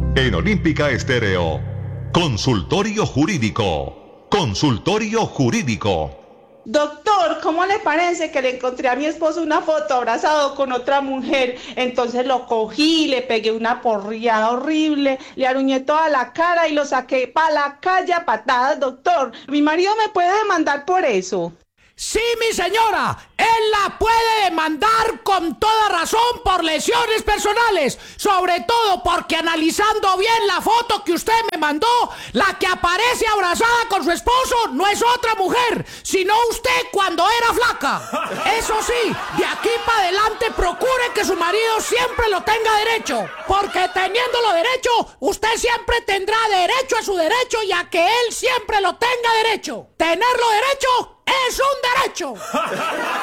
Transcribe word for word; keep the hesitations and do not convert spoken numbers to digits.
En Olímpica Estéreo, consultorio jurídico, consultorio jurídico. Doctor, ¿cómo le parece que le encontré a mi esposo una foto abrazado con otra mujer? Entonces lo cogí, le pegué una porriada horrible, le aruñé toda la cara y lo saqué para la calle a patadas, doctor. Mi marido me puede demandar por eso. Sí, mi señora, él la puede demandar con toda razón por lesiones personales, sobre todo porque analizando bien la foto que usted me mandó, la que aparece abrazada con su esposo no es otra mujer, sino usted cuando era flaca. Eso sí, de aquí para adelante procure que su marido siempre lo tenga derecho, porque teniéndolo derecho, usted siempre tendrá derecho a su derecho y a que él siempre lo tenga derecho. Tenerlo derecho es un derecho.